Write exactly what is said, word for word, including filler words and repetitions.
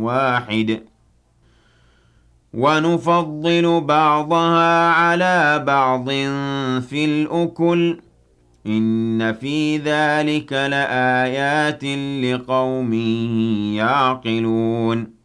واحد وَنُفَضِّلُ بَعْضَهَا عَلَى بَعْضٍ فِي الْأُكُلِ ۚ إِنَّ فِي ذَٰلِكَ لَآيَاتٍ لِّقَوْمٍ يَعْقِلُونَ